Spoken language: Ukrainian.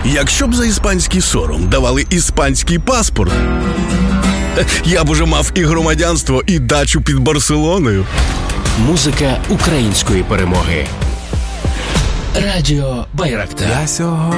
Якщо б за іспанський сором давали іспанський паспорт, я б уже мав і громадянство, і дачу під Барселоною. Музика української перемоги. Радіо Байрактар.